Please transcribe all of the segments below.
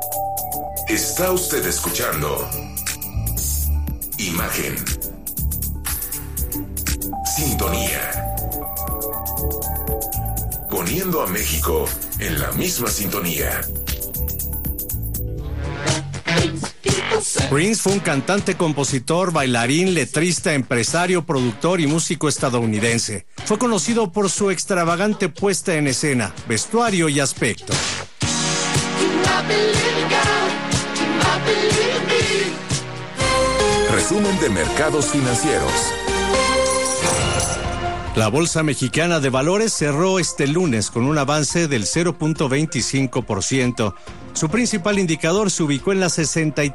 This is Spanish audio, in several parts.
Está usted escuchando Imagen. Sintonía. Poniendo a México en la misma sintonía. Prince fue un cantante, compositor, bailarín, letrista, empresario, productor y músico estadounidense. Fue conocido por su extravagante puesta en escena, vestuario y aspecto. Resumen de mercados financieros. La Bolsa Mexicana de Valores cerró este lunes con un avance del 0.25%. Su principal indicador se ubicó en las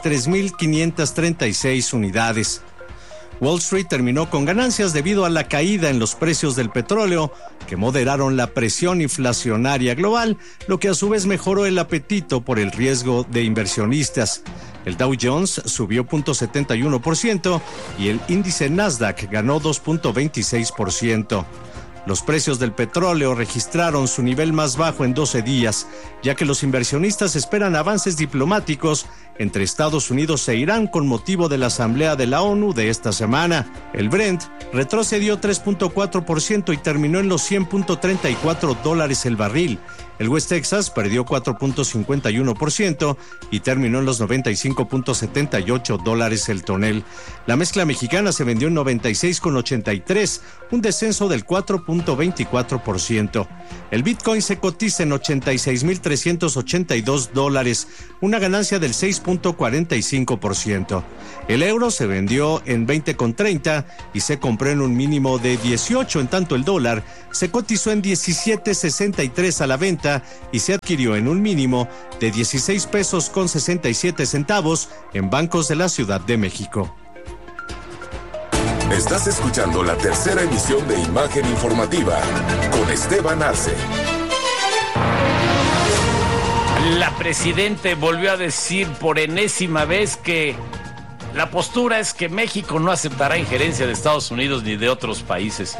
63.536 unidades. Wall Street terminó con ganancias debido a la caída en los precios del petróleo, que moderaron la presión inflacionaria global, lo que a su vez mejoró el apetito por el riesgo de inversionistas. El Dow Jones subió 0.71% y el índice Nasdaq ganó 2.26%. Los precios del petróleo registraron su nivel más bajo en 12 días, ya que los inversionistas esperan avances diplomáticos entre Estados Unidos e Irán con motivo de la Asamblea de la ONU de esta semana. El Brent retrocedió 3.4% y terminó en los $100.34 el barril. El West Texas perdió 4.51% y terminó en los $95.78 el tonel. La mezcla mexicana se vendió en 96.83, un descenso del 4.24%. El Bitcoin se cotiza en $86.382, una ganancia del 6.45%. El euro se vendió en 20.30 y se compró en un mínimo de 18, en tanto el dólar se cotizó en 17.63 a la venta y se adquirió en un mínimo de 16 pesos con 67 centavos en bancos de la Ciudad de México. Estás escuchando la tercera emisión de Imagen Informativa con Esteban Arce. La presidenta volvió a decir por enésima vez que la postura es que México no aceptará injerencia de Estados Unidos ni de otros países.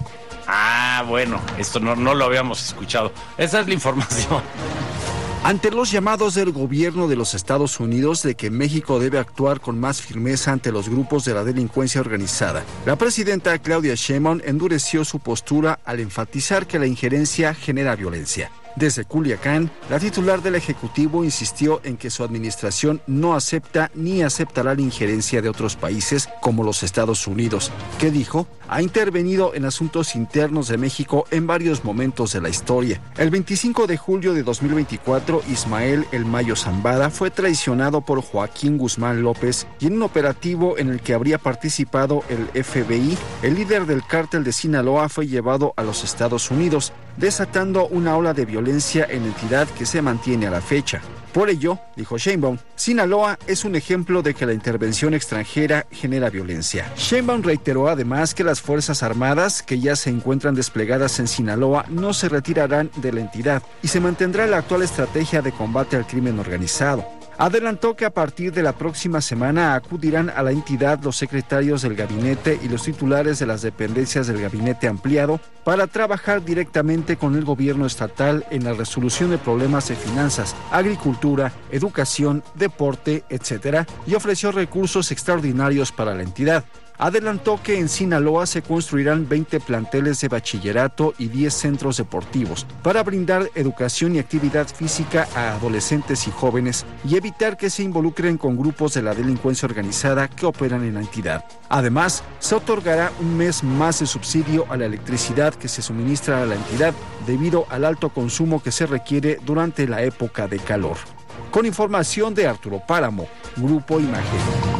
Bueno, esto no lo habíamos escuchado. Esa es la información. Ante los llamados del gobierno de los Estados Unidos de que México debe actuar con más firmeza ante los grupos de la delincuencia organizada, la presidenta Claudia Sheinbaum endureció su postura al enfatizar que la injerencia genera violencia. Desde Culiacán, la titular del Ejecutivo insistió en que su administración no acepta ni aceptará la injerencia de otros países como los Estados Unidos, que dijo, ha intervenido en asuntos internos de México en varios momentos de la historia. El 25 de julio de 2024, Ismael El Mayo Zambada fue traicionado por Joaquín Guzmán López y en un operativo en el que habría participado el FBI, el líder del cártel de Sinaloa fue llevado a los Estados Unidos, desatando una ola de violencia en la entidad que se mantiene a la fecha. Por ello, dijo Sheinbaum, Sinaloa es un ejemplo de que la intervención extranjera genera violencia. Sheinbaum reiteró además que las Fuerzas Armadas que ya se encuentran desplegadas en Sinaloa no se retirarán de la entidad y se mantendrá la actual estrategia de combate al crimen organizado. Adelantó que a partir de la próxima semana acudirán a la entidad los secretarios del gabinete y los titulares de las dependencias del gabinete ampliado para trabajar directamente con el gobierno estatal en la resolución de problemas de finanzas, agricultura, educación, deporte, etc., y ofreció recursos extraordinarios para la entidad. Adelantó que en Sinaloa se construirán 20 planteles de bachillerato y 10 centros deportivos para brindar educación y actividad física a adolescentes y jóvenes y evitar que se involucren con grupos de la delincuencia organizada que operan en la entidad. Además, se otorgará un mes más de subsidio a la electricidad que se suministra a la entidad debido al alto consumo que se requiere durante la época de calor. Con información de Arturo Páramo, Grupo Imagen.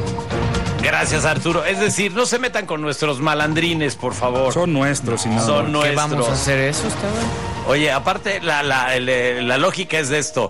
Gracias, Arturo. Es decir, no se metan con nuestros malandrines, por favor. Son nuestros, y no. Son nuestros. ¿Qué vamos a hacer eso, Esteban? Oye, aparte, la lógica es de esto.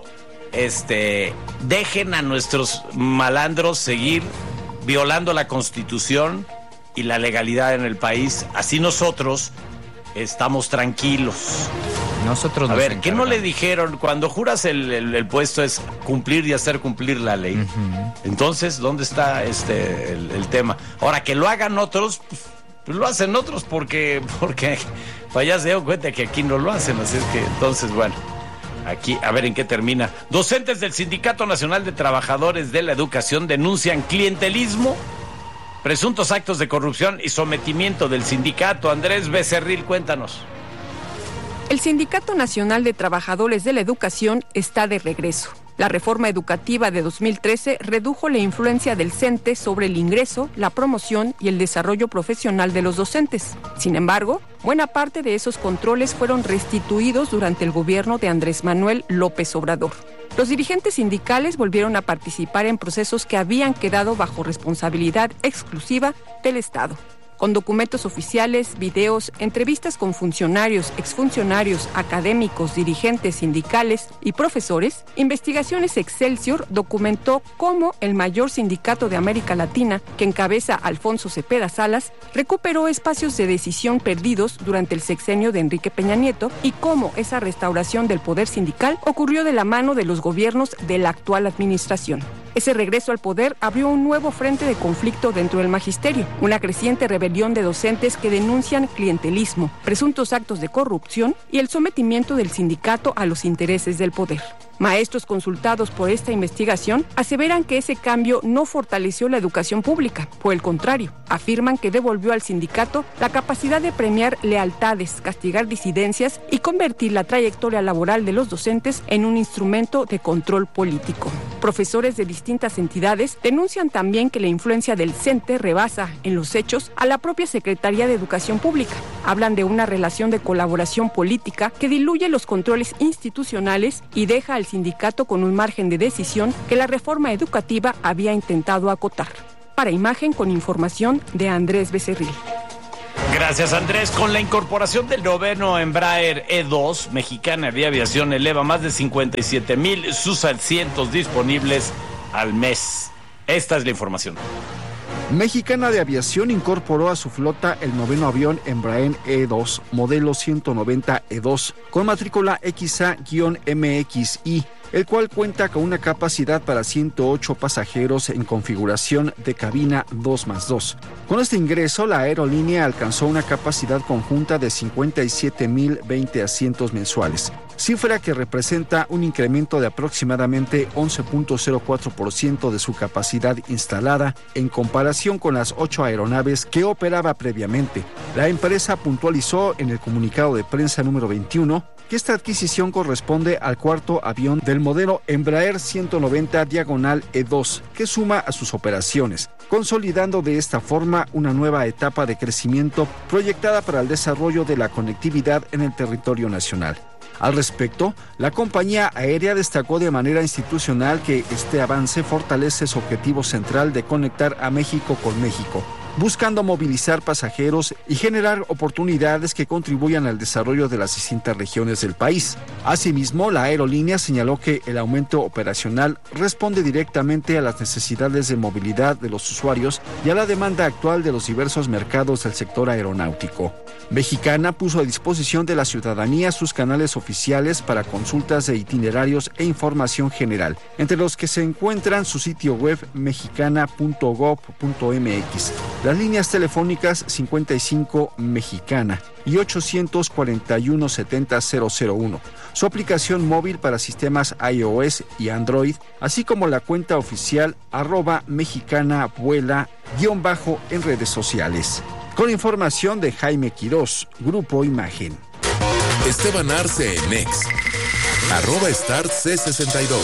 Dejen a nuestros malandros seguir violando la Constitución y la legalidad en el país. Así nosotros estamos tranquilos. Nosotros a nos ver, ¿qué no encargamos. le dijeron? Cuando juras el puesto es cumplir y hacer cumplir la ley. Ujú. Entonces, ¿dónde está el tema? Ahora, que lo hagan otros, pues lo hacen otros porque pues ya se dio cuenta que aquí no lo hacen. Así es que, entonces, bueno. Aquí, a ver en qué termina. Docentes del Sindicato Nacional de Trabajadores de la Educación denuncian clientelismo, presuntos actos de corrupción y sometimiento del sindicato. Andrés Becerril, cuéntanos. El Sindicato Nacional de Trabajadores de la Educación está de regreso. La reforma educativa de 2013 redujo la influencia del CENTE sobre el ingreso, la promoción y el desarrollo profesional de los docentes. Sin embargo, buena parte de esos controles fueron restituidos durante el gobierno de Andrés Manuel López Obrador. Los dirigentes sindicales volvieron a participar en procesos que habían quedado bajo responsabilidad exclusiva del Estado. Con documentos oficiales, videos, entrevistas con funcionarios, exfuncionarios, académicos, dirigentes sindicales y profesores, Investigaciones Excelsior documentó cómo el mayor sindicato de América Latina, que encabeza Alfonso Cepeda Salas, recuperó espacios de decisión perdidos durante el sexenio de Enrique Peña Nieto y cómo esa restauración del poder sindical ocurrió de la mano de los gobiernos de la actual administración. Ese regreso al poder abrió un nuevo frente de conflicto dentro del magisterio, una creciente rebelión de docentes que denuncian clientelismo, presuntos actos de corrupción y el sometimiento del sindicato a los intereses del poder. Maestros consultados por esta investigación aseveran que ese cambio no fortaleció la educación pública. Por el contrario, afirman que devolvió al sindicato la capacidad de premiar lealtades, castigar disidencias y convertir la trayectoria laboral de los docentes en un instrumento de control político. Profesores de distintas entidades denuncian también que la influencia del CENTE rebasa en los hechos a la propia Secretaría de Educación Pública. Hablan de una relación de colaboración política que diluye los controles institucionales y deja al sindicato con un margen de decisión que la reforma educativa había intentado acotar. Para Imagen, con información de Andrés Becerril. Gracias, Andrés. Con la incorporación del noveno Embraer E2, Mexicana de Aviación eleva más de 57,000 sus asientos disponibles al mes. Esta es la información. Mexicana de Aviación incorporó a su flota el noveno avión Embraer E2, modelo 190 E2, con matrícula XA-MXI, el cual cuenta con una capacidad para 108 pasajeros en configuración de cabina 2+2. Con este ingreso, la aerolínea alcanzó una capacidad conjunta de 57,020 asientos mensuales, cifra que representa un incremento de aproximadamente 11.04% de su capacidad instalada en comparación con las 8 aeronaves que operaba previamente. La empresa puntualizó en el comunicado de prensa número 21 que esta adquisición corresponde al cuarto avión del modelo Embraer 190 diagonal E2, que suma a sus operaciones, consolidando de esta forma una nueva etapa de crecimiento proyectada para el desarrollo de la conectividad en el territorio nacional. Al respecto, la compañía aérea destacó de manera institucional que este avance fortalece su objetivo central de conectar a México con México, buscando movilizar pasajeros y generar oportunidades que contribuyan al desarrollo de las distintas regiones del país. Asimismo, la aerolínea señaló que el aumento operacional responde directamente a las necesidades de movilidad de los usuarios y a la demanda actual de los diversos mercados del sector aeronáutico. Mexicana puso a disposición de la ciudadanía sus canales oficiales para consultas de itinerarios e información general, entre los que se encuentran su sitio web mexicana.gov.mx, las líneas telefónicas 55 Mexicana y 841 70 001, su aplicación móvil para sistemas iOS y Android, así como la cuenta oficial @mexicanavuela_ en redes sociales. Con información de Jaime Quirós, Grupo Imagen. Esteban Arce en X, @StartC62.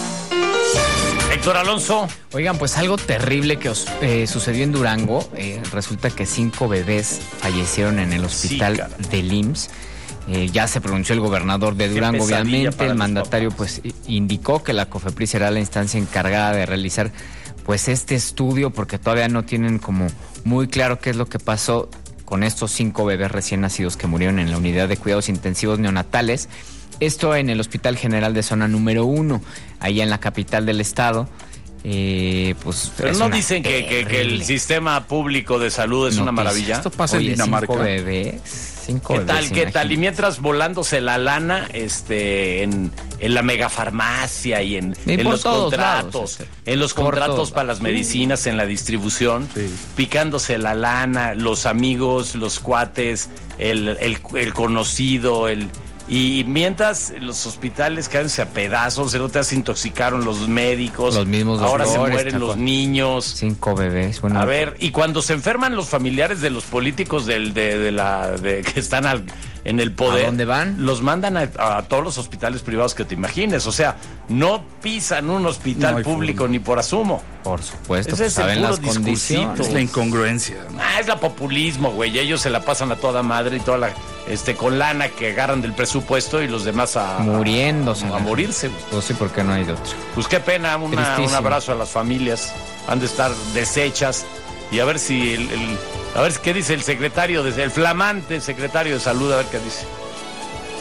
Héctor Alonso. Oigan, pues algo terrible que sucedió en Durango. Resulta que 5 bebés fallecieron en el hospital del IMSS. Ya se pronunció el gobernador de Durango, obviamente. El mandatario pues indicó que la COFEPRIS será la instancia encargada de realizar pues este estudio, porque todavía no tienen como muy claro qué es lo que pasó con estos 5 bebés recién nacidos que murieron en la unidad de cuidados intensivos neonatales. Esto en el Hospital General de Zona número 1, allá en la capital del estado. Pues pero no dicen que el sistema público de salud es una maravilla. Esto pasa en Dinamarca. 5 bebés. ¿Qué tal? Y mientras volándose la lana en la megafarmacia y en los contratos, en los contratos para las medicinas, en la distribución, picándose la lana, los amigos, los cuates, el conocido, Y mientras los hospitales quedanse a pedazos, el otro día se intoxicaron los médicos, los mismos ahora doctores, se mueren los niños. 5 bebés. Bueno, a ver, y cuando se enferman los familiares de los políticos que están en el poder, ¿a dónde van? Los mandan a todos los hospitales privados que te imagines. O sea, no pisan un hospital público ni por asumo. Por supuesto, ese es saben el puro las condiciones. Es la incongruencia. Es la populismo, güey. Ellos se la pasan a toda madre y toda la con lana que agarran del presupuesto y los demás muriéndose. A morirse. Pues sí, porque no hay de otro. Pues qué pena, un abrazo a las familias. Han de estar deshechas. Y a ver si a ver qué dice el flamante secretario de Salud, a ver qué dice.